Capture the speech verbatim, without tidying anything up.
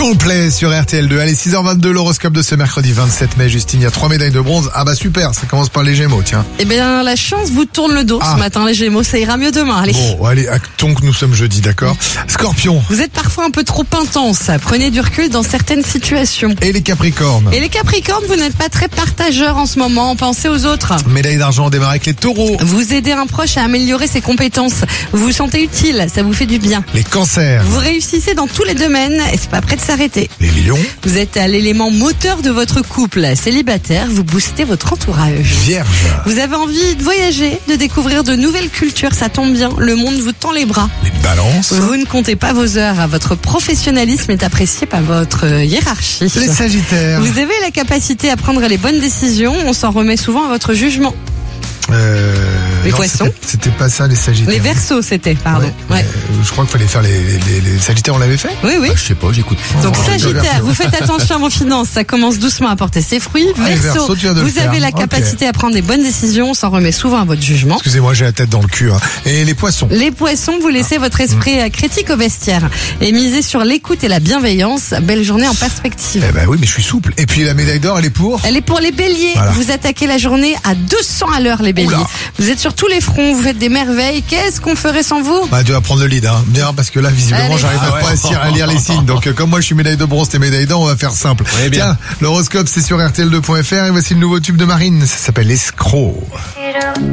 complet sur R T L deux. Allez, six heures vingt-deux, l'horoscope de ce mercredi vingt-sept mai. Justine, il y a trois médailles de bronze. Ah bah super, ça commence par les Gémeaux, tiens. Eh bien, la chance vous tourne le dos ah. ce matin, les Gémeaux. Ça ira mieux demain, allez. Bon, allez, actons que nous sommes jeudi, d'accord. Scorpion. Vous êtes parfois un peu trop intense. Prenez du recul dans certaines situations. Et les Capricornes. Et les Capricornes, vous n'êtes pas très partageurs en ce moment. Pensez aux autres. Médaille d'argent, on démarre avec les Taureaux. Vous aidez un proche à améliorer ses compétences. Vous vous sentez utile, ça vous fait du bien. Les Cancers. Vous réussissez dans tous les domaines et c'est pas prêt de s'arrêter. Les Lions. Vous êtes à l'élément moteur de votre couple. Célibataire, vous boostez votre entourage. Vierge. Vous avez envie de voyager, de découvrir de nouvelles cultures, ça tombe bien. Le monde vous tend les bras. Les Balances. Vous ne comptez pas vos heures. Votre professionnalisme est apprécié par votre hiérarchie. Les Sagittaires. Vous avez la capacité à prendre les bonnes décisions. On s'en remet souvent à votre jugement. Euh, les non, Poissons. C'était, c'était pas ça, les Sagittaires. Les Verseaux, c'était, pardon. Ouais, Ouais. euh, je crois qu'il fallait faire les, les, les Sagittaires, on l'avait fait. Oui, oui. Ah, je sais pas, j'écoute. Donc Oh, Sagittaire, vous faites attention à vos finances, ça commence doucement à porter ses fruits. Ah, et Verseau, Verseau, tu viens de le vous faire. avez la capacité Ok. à prendre des bonnes décisions, on s'en remet souvent à votre jugement. Excusez-moi, j'ai la tête dans le cul. Hein. Et les Poissons. Les Poissons, vous laissez votre esprit critique au vestiaire et misez sur l'écoute et la bienveillance. Belle journée en perspective. Eh ben oui, mais je suis souple. Et puis la médaille d'or, elle est pour. Elle est pour les béliers. Voilà. Vous attaquez la journée à deux cents à l'heure, les béliers. Oula. Vous êtes sur tous les fronts, vous faites des merveilles. Qu'est-ce qu'on ferait sans vous? Bah, tu vas prendre le lead, hein. Bien, parce que là, visiblement, Allez. j'arrive Ah même pas à, lire- à lire les signes. Donc, euh, comme moi, je suis médaille de bronze, t'es médaille d'or, on va faire simple. Oui, bien. Tiens, l'horoscope, c'est sur R T L deux point F R et voici le nouveau tube de Marine. Ça s'appelle Escroc.